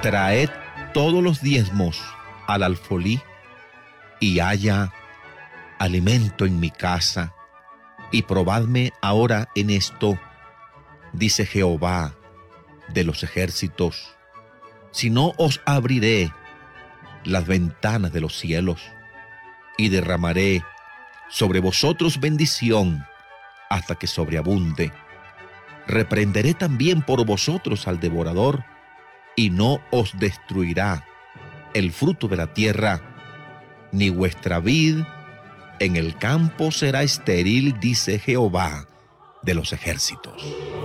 Traed todos los diezmos al alfolí, y haya alimento en mi casa, y probadme ahora en esto, dice Jehová de los ejércitos, si no os abriré las ventanas de los cielos, y derramaré sobre vosotros bendición hasta que sobreabunde. Reprenderé también por vosotros al devorador, y no os destruirá el fruto de la tierra, ni vuestra vid en el campo será estéril, dice Jehová de los ejércitos.